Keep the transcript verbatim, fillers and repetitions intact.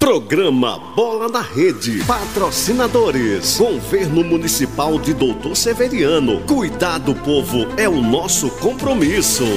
Programa Bola na Rede. Patrocinadores: Governo Municipal de Doutor Severiano. Cuidar do povo é o nosso compromisso.